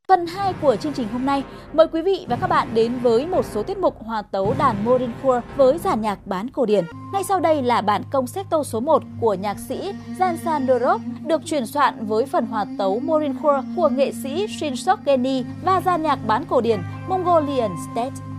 Phần 2 của chương trình hôm nay, mời quý vị và các bạn đến với một số tiết mục hòa tấu đàn Maureenkhor với dàn nhạc bán cổ điển. Ngay sau đây là bản concerto số 1 của nhạc sĩ Jan Sandorov được chuyển soạn với phần hòa tấu Maureenkhor của nghệ sĩ Shinseok Geni và dàn nhạc bán cổ điển Mongolian State.